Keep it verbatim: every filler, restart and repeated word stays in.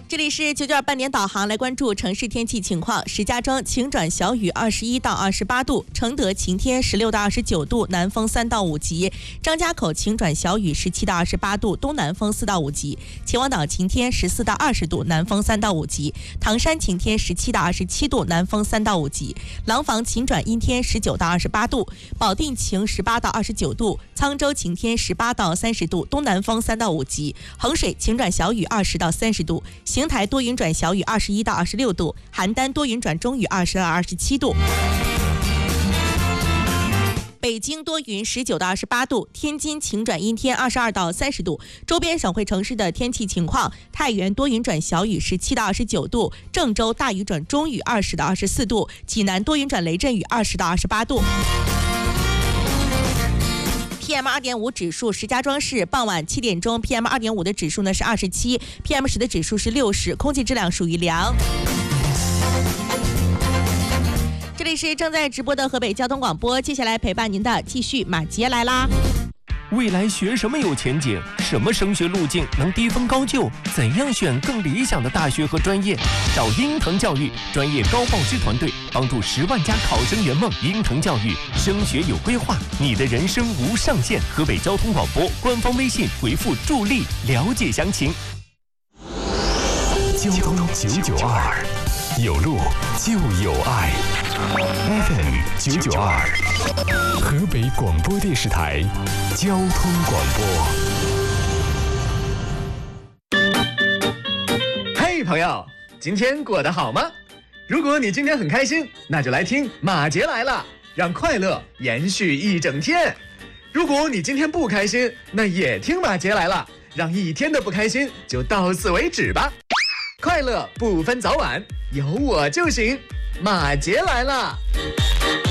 这里是九九二半点导航，来关注城市天气情况。石家庄晴转小雨，二十一到二十八度；承德晴天，十六到二十九度，南风三到五级；张家口晴转小雨，十七到二十八度，东南风四到五级；秦皇岛晴天，十四到二十度，南风三到五级；唐山晴天，十七到二十七度，南风三到五级；廊坊晴转阴天，十九到二十八度；保定晴，十八到二十九度；沧州晴天，十八到三十度，东南风三到五级；衡水晴转小雨，二十到三十度；邢台多云转小雨，二十一到二十六度；邯郸多云转中雨，二十到二十七度；北京多云，十九到二十八度；天津晴转阴天，二十二到三十度。周边省会城市的天气情况：太原多云转小雨，十七到二十九度；郑州大雨转中雨，二十到二十四度；济南多云转雷阵雨，二十到二十八度。P M 二点五 指数，石家庄市傍晚七点钟 P M 二点五 的指数呢是二十七 ，P M 十 的指数是六十，空气质量属于良。这里是正在直播的河北交通广播，接下来陪伴您的继续马杰来啦。 未来学什么有前景？什么升学路径能低分高就？怎样选更理想的大学和专业？找英腾教育专业高报师团队，帮助十万家考生圆梦。英腾教育升学有规划，你的人生无上限。河北交通广播官方微信回复助力了解详情。 交通九九二，有路就有爱。F M 九九二，河北广播电视台交通广播。嘿，朋友，今天过得好吗？如果你今天很开心，那就来听马杰来了，让快乐延续一整天。如果你今天不开心，那也听马杰来了，让一天的不开心就到此为止吧。快乐不分早晚，有我就行。马杰来了。